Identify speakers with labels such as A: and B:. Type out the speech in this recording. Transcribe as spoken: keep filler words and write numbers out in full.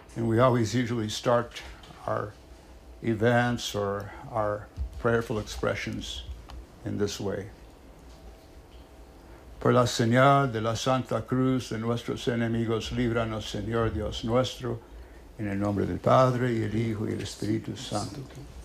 A: And we always usually start our events or our prayerful expressions in this way. Por la señal de la Santa Cruz de nuestros enemigos, líbranos, Señor Dios nuestro, en el nombre del Padre, y el Hijo, y el Espíritu Santo.